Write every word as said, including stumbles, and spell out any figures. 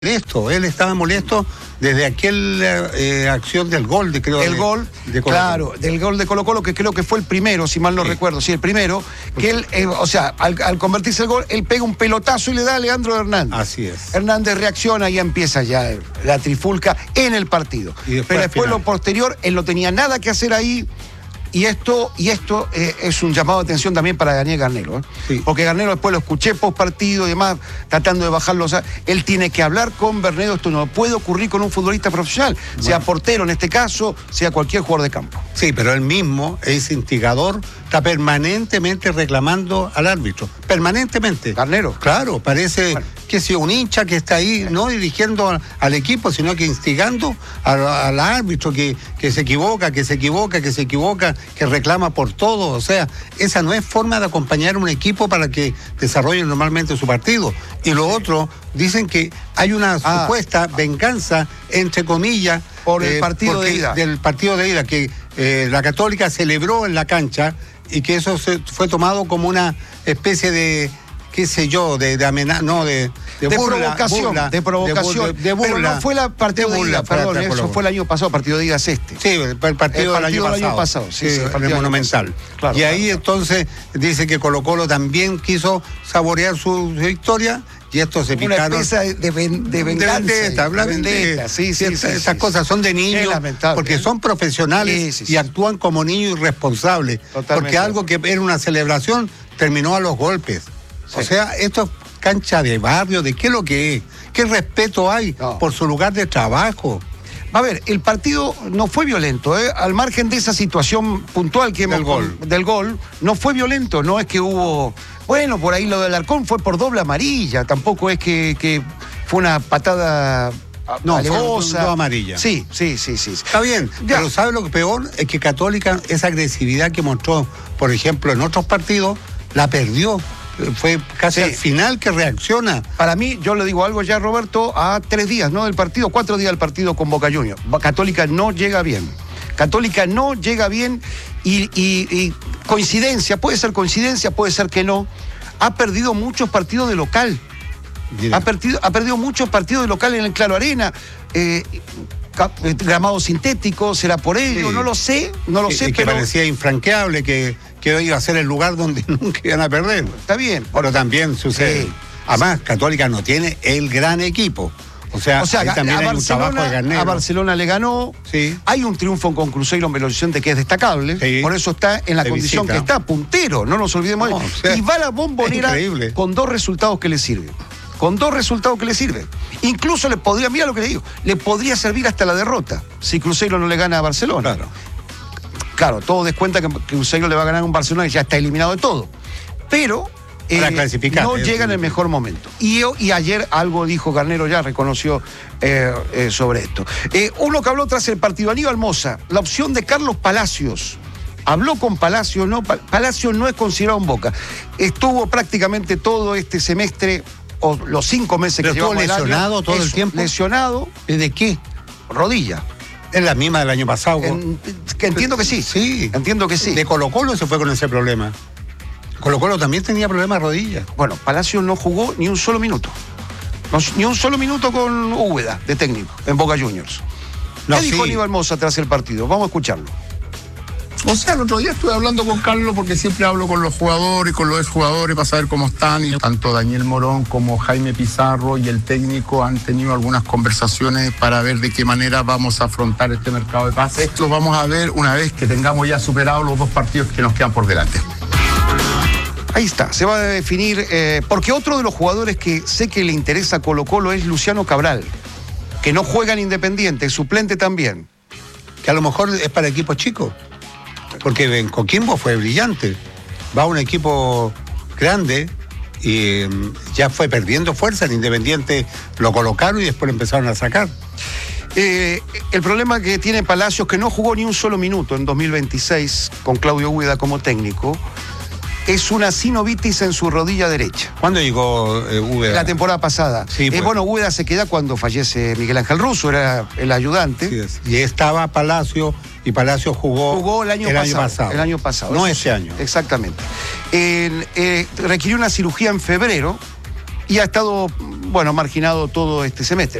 Molesto, él estaba molesto desde aquella eh, acción del gol, de creo. El de, gol, de claro, del gol de Colo Colo, que creo que fue el primero, si mal no sí. recuerdo, sí, el primero, que él, eh, o sea, al, al convertirse el gol, él pega un pelotazo y le da a Leandro Hernández. Así es. Hernández reacciona y ya empieza ya la trifulca en el partido. Y después Pero después lo posterior, él no tenía nada que hacer ahí. Y esto, y esto eh, es un llamado de atención también para Daniel Garnero, ¿eh? Sí. Porque Garnero después lo escuché post partido y demás, tratando de bajarlo. O sea, él tiene que hablar con Bernedo. Esto no puede ocurrir con un futbolista profesional, bueno. sea portero en este caso, sea cualquier jugador de campo. Sí, pero él mismo es instigador, está permanentemente reclamando al árbitro. Permanentemente. Garnero. Claro, parece bueno. que sea un hincha que está ahí, no dirigiendo a, al equipo, sino que instigando al, al árbitro que, que se equivoca, que se equivoca, que se equivoca, que reclama por todo. O sea, esa no es forma de acompañar a un equipo para que desarrolle normalmente su partido. Y lo otro, dicen que hay una ah, supuesta venganza, entre comillas, por el eh, partido de ida. Del partido de ida, que eh, la Católica celebró en la cancha y que eso se fue tomado como una especie de, qué sé yo, de, de amenaza, no, de, de, de burla, provocación, burla, de provocación, de, de burla, pero no fue la partido de, de ida, perdón, eso Colo. fue el año pasado, partido de ida es este. Sí, el partido, el partido del año pasado, año pasado sí, sí, sí, el, el Monumental. Claro, y ahí claro. entonces dice que Colo Colo también quiso saborear su, su victoria. Y esto se picaron. Una especie de, ven, de venganza. De vendetta, de vendetta, sí, sí, sí, sí, estas sí, cosas son de niños, porque son profesionales sí, sí, sí. y actúan como niños irresponsables. Totalmente. Porque algo que era una celebración terminó a los golpes. Sí. O sea, esto es cancha de barrio, ¿de qué es lo que es? ¿Qué respeto hay no. por su lugar de trabajo? A ver, el partido no fue violento, ¿eh? Al margen de esa situación puntual que hemos... Del gol. Del gol, no fue violento, no es que hubo... Bueno, por ahí lo del Alarcón fue por doble amarilla, tampoco es que, que fue una patada... No, alevosa. Fue dos amarillas. Sí, sí, sí, sí. Está bien, ya. Pero ¿sabe lo que peor? Es que Católica, esa agresividad que mostró, por ejemplo, en otros partidos, la perdió. Fue casi sí. al final que reacciona. Para mí, yo le digo algo ya, Roberto, a tres días, ¿no? Del partido, cuatro días del partido con Boca Juniors. Católica no llega bien. Católica no llega bien y, y, y coincidencia, puede ser coincidencia, puede ser que no. Ha perdido muchos partidos de local. Ha perdido, ha perdido muchos partidos de local en el Claro Arena. Eh, gramado sintético, será por ello, sí. no lo sé, no lo que, sé, que pero... parecía infranqueable que, que iba a ser el lugar donde nunca iban a perder. Está bien. Pero también sucede. Sí. Además, sí. Católica no tiene el gran equipo. O sea, o sea ahí también a, hay Barcelona, un trabajo de Garnero. A Barcelona le ganó. Sí. Hay un triunfo con Cruzeiro en Belo Horizonte que es destacable. Sí. Por eso está en la de condición visita. que está, puntero, no nos olvidemos. No, o sea, y va a la Bombonera con dos resultados que le sirven. Con dos resultados que le sirven. Incluso le podría, mira lo que le digo, le podría servir hasta la derrota si Cruzeiro no le gana a Barcelona. Claro. Claro, todo descuenta que Cruzeiro le va a ganar a un Barcelona y ya está eliminado de todo. Pero eh, no llega en el mejor momento. Y, y ayer algo dijo Garnero, ya reconoció eh, eh, sobre esto. Eh, uno que habló tras el partido, Aníbal Mosa, la opción de Carlos Palacios. Habló con Palacios, no, Palacios no es considerado un Boca. Estuvo prácticamente todo este semestre, o los cinco meses que llevamos lesionado año, todo eso, el tiempo. ¿Lesionado? ¿De qué? Rodilla. Es la misma del año pasado. En, que entiendo que sí. Sí. Entiendo que sí. De Colo Colo se fue con ese problema. Colo Colo también tenía problemas de rodillas. Bueno, Palacio no jugó ni un solo minuto. No, ni un solo minuto con Úbeda, de técnico, en Boca Juniors. No, ¿Qué sí. dijo Aníbal Mosa tras el partido? Vamos a escucharlo. O sea, el otro día estuve hablando con Carlos porque siempre hablo con los jugadores, con los exjugadores para saber cómo están. Y tanto Daniel Morón como Jaime Pizarro y el técnico han tenido algunas conversaciones para ver de qué manera vamos a afrontar este mercado de pases. Esto lo vamos a ver una vez que tengamos ya superados los dos partidos que nos quedan por delante. Ahí está, se va a definir, eh, porque otro de los jugadores que sé que le interesa a Colo Colo es Luciano Cabral, que no juega en Independiente, suplente también. Que a lo mejor es para equipos chicos. Porque en Coquimbo fue brillante. Va a un equipo grande y eh, ya fue perdiendo fuerza. En Independiente lo colocaron y después lo empezaron a sacar. Eh, el problema que tiene Palacios, que no jugó ni un solo minuto en dos mil veintiséis con Claudio Úbeda como técnico, es una sinovitis en su rodilla derecha. ¿Cuándo llegó eh, Úbeda? La temporada pasada. Sí, pues. eh, bueno, Úbeda se queda cuando fallece Miguel Ángel Russo, era el ayudante. Sí, es. Y estaba Palacio, y Palacio jugó, jugó el, año, el pasado, año pasado. El año pasado. No Eso, ese año. Exactamente. Eh, eh, requirió una cirugía en febrero y ha estado bueno, marginado todo este semestre.